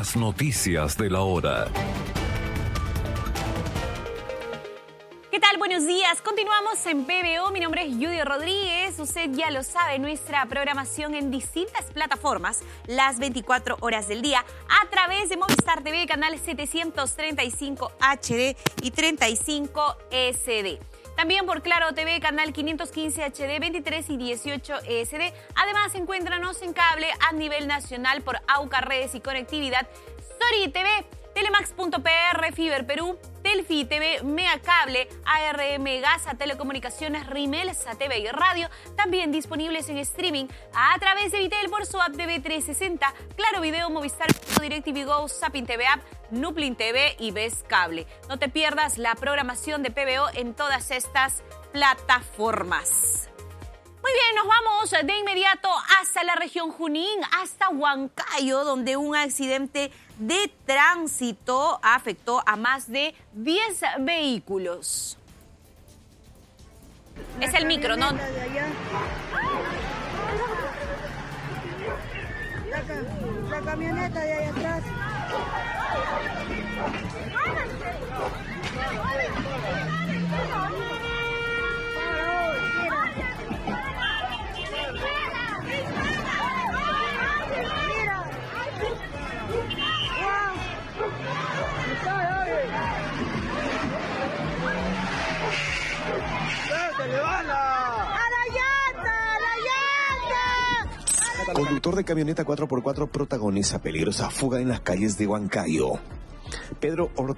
Las noticias de la hora. ¿Qué tal? Buenos días. Continuamos en PBO. Mi nombre es Judy Rodríguez. Usted ya lo sabe, nuestra programación en distintas plataformas, las 24 horas del día, a través de Movistar TV, canal 735 HD y 35 SD. También por Claro TV, canal 515 HD, 23 y 18 SD. Además, encuéntranos en cable a nivel nacional por AUCA Redes y Conectividad, Story TV, Telemax.pr, Fiber Perú, Telfi TV, Mega Cable, ARM Gaza, Telecomunicaciones, Rimelsa TV y Radio, también disponibles en streaming a través de Vitel por su app TV360, Claro Video, Movistar, DirecTV Go, Zapping TV App, Nuplin TV y Ves Cable. No te pierdas la programación de PBO en todas estas plataformas. Muy bien, nos vamos de inmediato hasta la región Junín, hasta Huancayo, donde un accidente de tránsito afectó a más de 10 vehículos. Es el micro, ¿no? La camioneta de allá atrás. Conductor de camioneta 4x4 protagoniza peligrosa fuga en las calles de Huancayo. Pedro Ortega.